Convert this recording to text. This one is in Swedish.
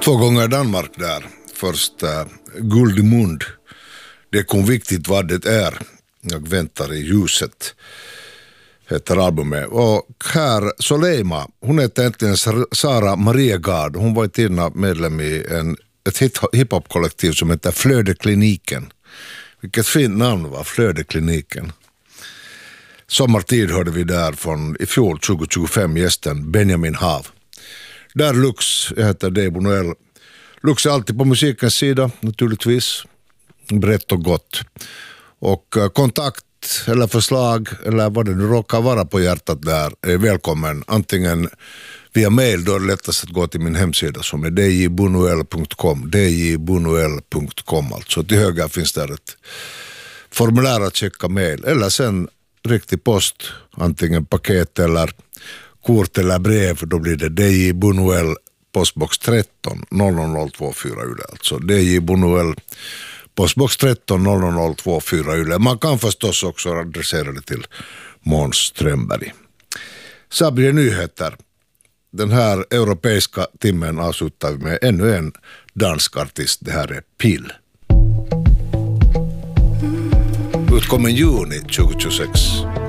2 gånger Danmark där. Först Guld i mund. Det kom viktigt vad det är. Jag väntar i ljuset. Heter albumet. Och här Soleima, hon heter egentligen Sara Mariegard. Hon var tidigare medlem i ett hiphop-kollektiv som heter Flödekliniken. Vilket fint namn var, Flödekliniken. Sommartid hörde vi där från i fjol 2025 gästen Benjamin Hav. Där Lux, jag heter Debo Noel. Lux är alltid på musikens sida naturligtvis. Brett och gott. Och kontakt eller förslag eller vad det nu råkar vara på hjärtat där är välkommen. Antingen via mail, då är det lättast att gå till min hemsida som är djbunoel.com. djbunoel.com alltså. Till höger finns där ett formulär att checka mail. Eller sen riktig post, antingen paket eller kort eller brev, då blir det DJ Bunuel postbox 13 00024 Yle. Alltså DJ Bunuel postbox 13 00024 Yle. Man kan förstås också adressera det till Måns Strömberg. Så blir det nyheter. Den här europeiska timmen avslutar vi med ännu en dansk artist. Det här är Pill. Utkommen juni 2026.